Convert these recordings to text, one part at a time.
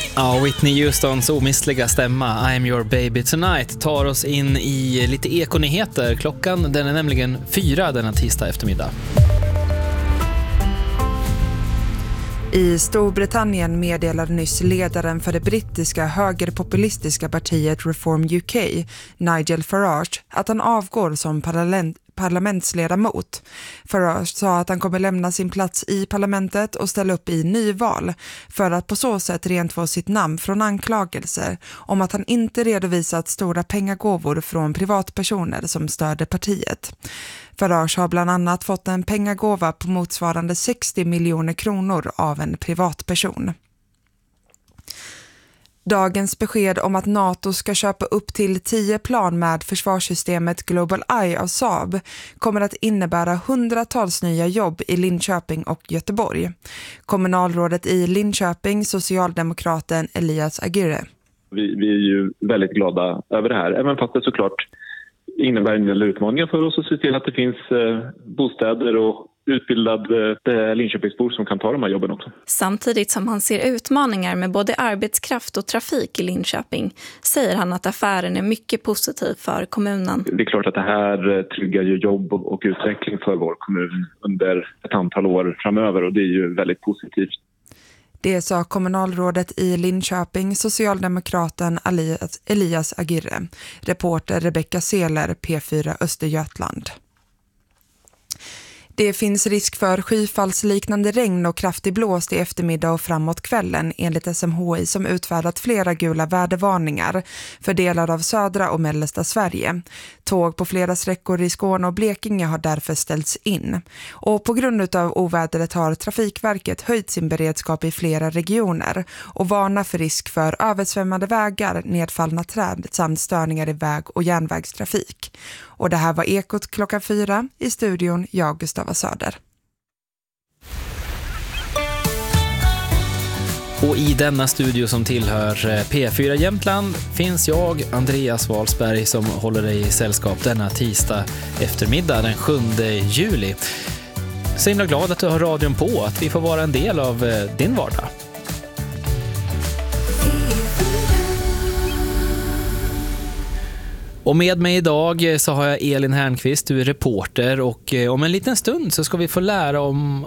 Ja, Whitney Houstons omistliga stämma I'm your baby tonight tar oss in i lite ekonyheter. Klockan den är nämligen 4 denna tisdag eftermiddag. I Storbritannien meddelade nyss ledaren för det brittiska högerpopulistiska partiet Reform UK, Nigel Farage, att han avgår som parlamentsledamot. Farage sa att han kommer lämna sin plats i parlamentet och ställa upp i nyval för att på så sätt rent få sitt namn från anklagelser om att han inte redovisat stora pengagåvor från privatpersoner som stödde partiet. Farage har bland annat fått en pengagåva på motsvarande 60 miljoner kronor av en privatperson. Dagens besked om att NATO ska köpa upp till 10 plan med försvarssystemet Global Eye av Saab kommer att innebära hundratals nya jobb i Linköping och Göteborg. Kommunalrådet i Linköping, socialdemokraten Elias Aguirre. Vi är ju väldigt glada över det här, även fast det såklart innebär en del utmaningar för oss att se till att det finns bostäder och utbildade Linköpingsbor som kan ta de här jobben också. Samtidigt som han ser utmaningar med både arbetskraft och trafik i Linköping säger han att affären är mycket positiv för kommunen. Det är klart att det här tryggar ju jobb och utveckling för vår kommun under ett antal år framöver och det är ju väldigt positivt. Det sa kommunalrådet i Linköping, socialdemokraten Elias Aguirre. Reporter Rebecca Seler, P4 Östergötland. Det finns risk för skyfallsliknande regn och kraftig blåst i eftermiddag och framåt kvällen enligt SMHI som utfärdat flera gula vädervarningar för delar av södra och mellersta Sverige. Tåg på flera sträckor i Skåne och Blekinge har därför ställts in. Och på grund av ovädret har Trafikverket höjt sin beredskap i flera regioner och varnar för risk för översvämmade vägar, nedfallna träd samt störningar i väg- och järnvägstrafik. Och det här var Ekot klockan 4 i studion, jag Gustava Söder. Och i denna studio som tillhör P4 Jämtland finns jag, Andreas Wahlsberg, som håller dig i sällskap denna tisdag eftermiddag den 7 juli. Så himla glad att du har radion på, att vi får vara en del av din vardag. Och med mig idag så har jag Elin Härnqvist, du är reporter och om en liten stund så ska vi få lära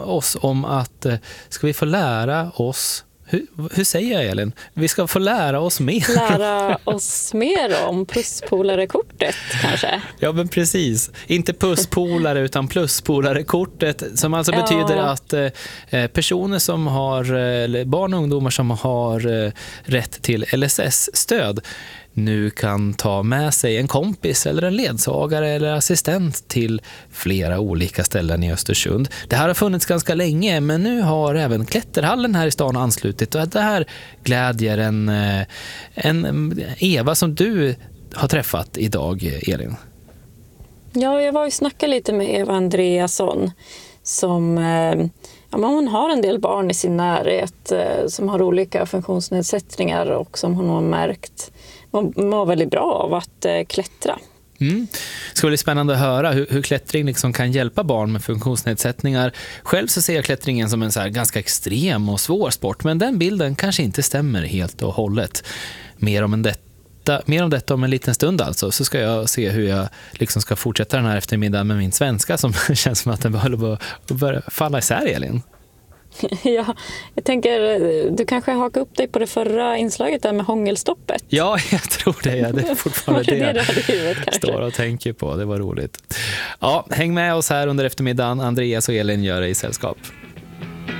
oss hur säger jag, Elin? Vi ska få lära oss mer. Lära oss mer om pluspolare-kortet kanske. Ja, men precis. Inte puspolare utan pluspolare-kortet som alltså betyder att personer som har, eller barn och ungdomar som har rätt till LSS-stöd nu kan ta med sig en kompis eller en ledsagare eller assistent till flera olika ställen i Östersund. Det här har funnits ganska länge, men nu har även klätterhallen här i stan anslutit och det här glädjer en Eva som du har träffat idag, Elin. Ja, jag var ju snacka lite med Eva Andreasson som hon har en del barn i sin närhet som har olika funktionsnedsättningar och som hon har märkt mår väldigt bra av att klättra. Det ska bli spännande att höra hur klättring liksom kan hjälpa barn med funktionsnedsättningar. Själv så ser jag klättringen som en så här ganska extrem och svår sport, men den bilden kanske inte stämmer helt och hållet. Mer om detta om en liten stund alltså, så ska jag se hur jag liksom ska fortsätta den här eftermiddagen med min svenska som känns som att den börjar falla isär, Elin. Ja, jag tänker, du kanske hakar upp dig på det förra inslaget där med hångelstoppet. Ja, jag tror det. Det är fortfarande det jag står och tänker på. Det var roligt. Ja, häng med oss här under eftermiddagen. Andreas och Elin gör det i sällskap.